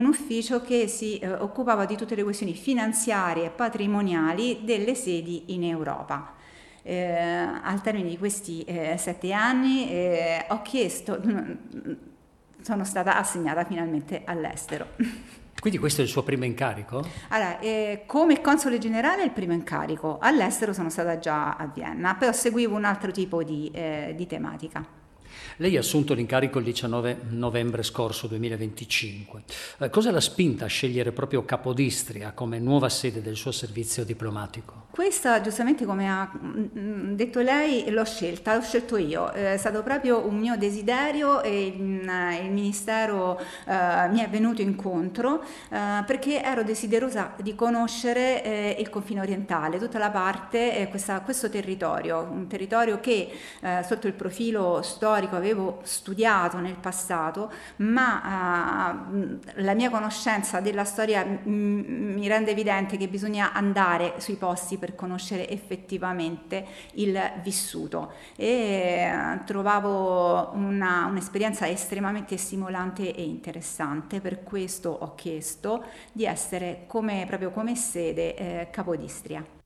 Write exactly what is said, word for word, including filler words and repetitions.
un ufficio che si eh, occupava di tutte le questioni finanziarie e patrimoniali delle sedi in Europa. Eh, al termine di questi eh, sette anni eh, ho chiesto, sono stata assegnata finalmente all'estero. Quindi questo è il suo primo incarico? Allora, eh, come console generale il primo incarico, all'estero sono stata già a Vienna, però seguivo un altro tipo di, eh, di tematica. Lei ha assunto l'incarico il diciannove novembre scorso duemilaventicinque. Eh, cosa l'ha spinta a scegliere proprio Capodistria come nuova sede del suo servizio diplomatico? Questa, giustamente come ha mm, detto lei, l'ho scelta, l'ho scelto io, è stato proprio un mio desiderio e mm, il Ministero eh, mi è venuto incontro eh, perché ero desiderosa di conoscere eh, il confine orientale, tutta la parte, eh, questa- questo territorio, un territorio che eh, sotto il profilo storico avevo studiato nel passato, ma eh, la mia conoscenza della storia mm, mi rende evidente che bisogna andare sui posti per conoscere effettivamente il vissuto e eh, trovavo una, un'esperienza estremamente stimolante e interessante, per questo ho chiesto di essere come, proprio come sede eh, Capodistria.